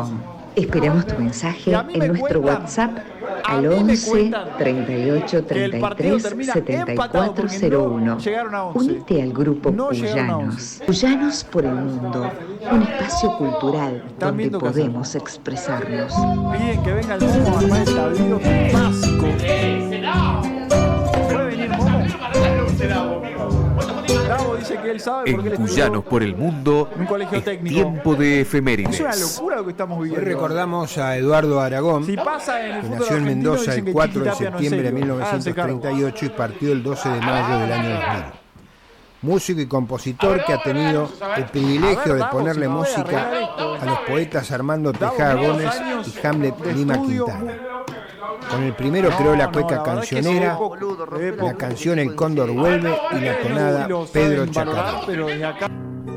gmail.com. Esperamos tu mensaje Y a mí en me nuestro cuentan, WhatsApp a al mí me 11 cuentan 38 que el partido 33 termina empatado porque 7401. no llegaron a 11. Unite al grupo No llegaron a Cuyanos. 11. Cuyanos por el mundo, un espacio cultural Están donde viendo qué hacer. podemos expresarnos. Piden que venga el Momo a armar el tablero básico. ¿Puede venir Momo? Davo dice que él sabe porque En él Cuyanos estudió por el mundo en un colegio es técnico. tiempo de Es una efemérides. locura lo que estamos Hoy viviendo. recordamos a Eduardo Aragón, Si pasa en el que fútbol nació en argentino, Mendoza dicen el que 4 de Chiquitapia no es septiembre de serio. Háganse cargo. 1938 y partió el 12 de mayo del año 2000. Músico y compositor que ha tenido el privilegio de ponerle música a los poetas Armando Tejada Gómez y Hamlet Lima Quintana. Con el primero creó la cueca cancionera, la canción El Cóndor Vuelve y la tonada Pedro Chacarita.